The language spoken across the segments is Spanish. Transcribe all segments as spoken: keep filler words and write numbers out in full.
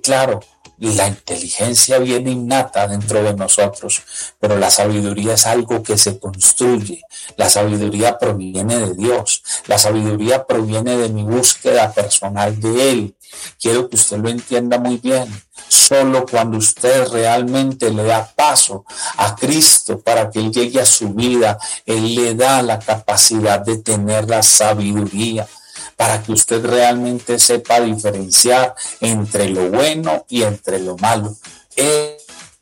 claro, la inteligencia viene innata dentro de nosotros, pero la sabiduría es algo que se construye. La sabiduría proviene de Dios. La sabiduría proviene de mi búsqueda personal de Él. Quiero que usted lo entienda muy bien. Solo cuando usted realmente le da paso a Cristo para que Él llegue a su vida, Él le da la capacidad de tener la sabiduría para que usted realmente sepa diferenciar entre lo bueno y entre lo malo. Eh,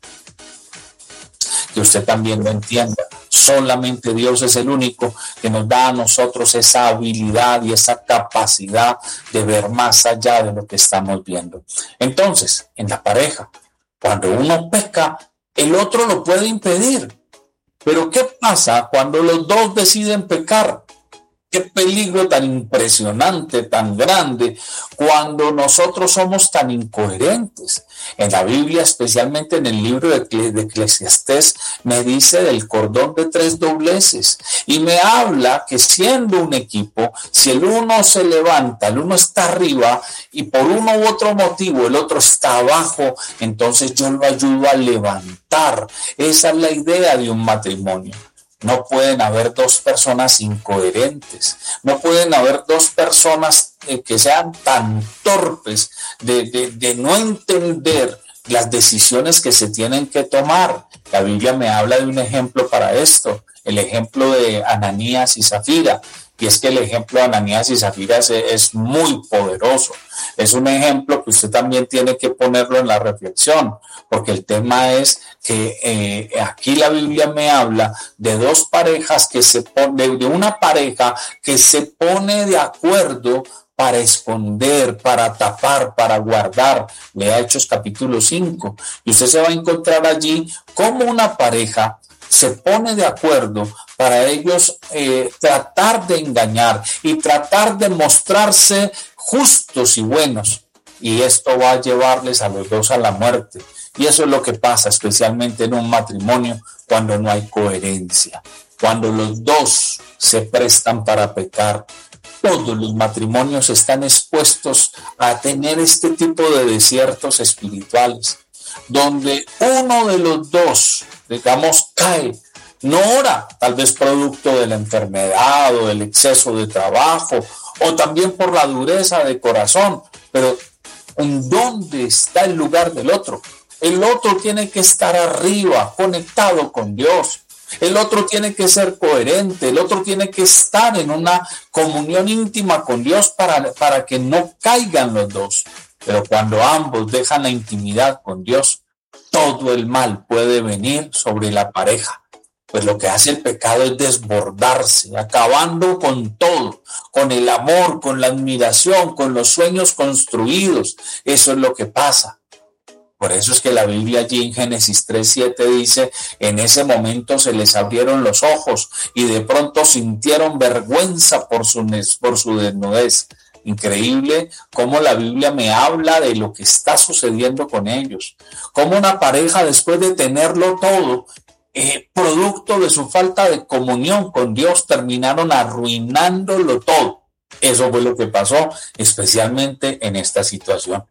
que usted también lo entienda. Solamente Dios es el único que nos da a nosotros esa habilidad y esa capacidad de ver más allá de lo que estamos viendo. Entonces, en la pareja, cuando uno peca, el otro lo puede impedir. Pero ¿qué pasa cuando los dos deciden pecar? Qué peligro tan impresionante, tan grande, cuando nosotros somos tan incoherentes. En la Biblia, especialmente en el libro de, de Eclesiastés, me dice del cordón de tres dobleces y me habla que siendo un equipo, si el uno se levanta, el uno está arriba y por uno u otro motivo el otro está abajo, entonces yo lo ayudo a levantar. Esa es la idea de un matrimonio. No pueden haber dos personas incoherentes, no pueden haber dos personas eh, que sean tan torpes de, de, de no entender las decisiones que se tienen que tomar. La Biblia me habla de un ejemplo para esto, el ejemplo de Ananías y Zafira. Y es que el ejemplo de Ananías y Zafira es, es muy poderoso. Es un ejemplo que usted también tiene que ponerlo en la reflexión, porque el tema es que eh, aquí la Biblia me habla de dos parejas que se pone, de una pareja que se pone de acuerdo para esconder, para tapar, para guardar. Lea Hechos capítulo cinco y usted se va a encontrar allí como una pareja se pone de acuerdo para ellos eh, tratar de engañar y tratar de mostrarse justos y buenos. Y esto va a llevarles a los dos a la muerte. Y eso es lo que pasa especialmente en un matrimonio cuando no hay coherencia. Cuando los dos se prestan para pecar. Todos los matrimonios están expuestos a tener este tipo de desiertos espirituales, donde uno de los dos, digamos, cae, no ora, tal vez producto de la enfermedad o del exceso de trabajo, o también por la dureza de corazón, pero ¿en dónde está el lugar del otro? El otro tiene que estar arriba, conectado con Dios. El otro tiene que ser coherente, el otro tiene que estar en una comunión íntima con Dios para, para que no caigan los dos. Pero cuando ambos dejan la intimidad con Dios, todo el mal puede venir sobre la pareja. Pues lo que hace el pecado es desbordarse, acabando con todo, con el amor, con la admiración, con los sueños construidos. Eso es lo que pasa. Por eso es que la Biblia allí en Génesis tres siete dice, en ese momento se les abrieron los ojos y de pronto sintieron vergüenza por su, por su desnudez. Increíble cómo la Biblia me habla de lo que está sucediendo con ellos. Cómo una pareja, después de tenerlo todo, eh, producto de su falta de comunión con Dios, terminaron arruinándolo todo. Eso fue lo que pasó, especialmente en esta situación.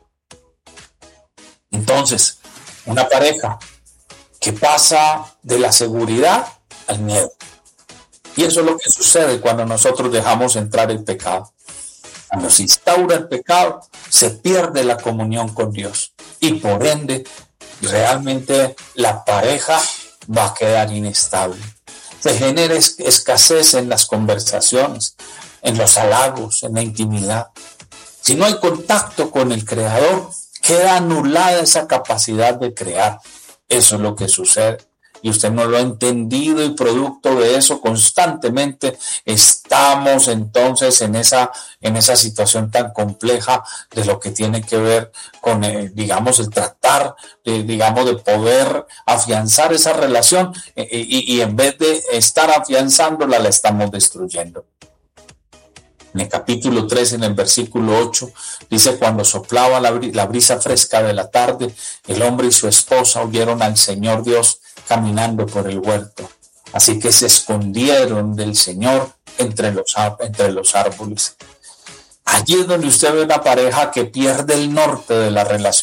Entonces, una pareja que pasa de la seguridad al miedo. Y eso es lo que sucede cuando nosotros dejamos entrar el pecado. Cuando se instaura el pecado, se pierde la comunión con Dios. Y por ende, realmente la pareja va a quedar inestable. Se genera escasez en las conversaciones, en los halagos, en la intimidad. Si no hay contacto con el Creador, queda anulada esa capacidad de crear. Eso es lo que sucede. Y usted no lo ha entendido y producto de eso constantemente estamos entonces en esa, en esa situación tan compleja de lo que tiene que ver con, eh, digamos, el tratar, de, digamos, de poder afianzar esa relación eh, y, y en vez de estar afianzándola, la estamos destruyendo. En el capítulo tres, en el versículo ocho, dice, cuando soplaba la, la brisa fresca de la tarde, el hombre y su esposa oyeron al Señor Dios caminando por el huerto. Así que se escondieron del Señor entre los, entre los árboles. Allí es donde usted ve una pareja que pierde el norte de la relación.